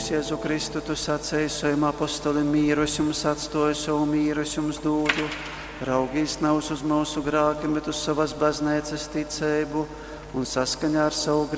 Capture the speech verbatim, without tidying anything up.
Kungs, Jēzu Kristu, tu sacēji saviem apostolim mīrus jums atstāju, savu mīrus jums dodu. Raugīs nav uz mūsu grākiem, bet uz savas baznīcas ticību un saskaņā ar savu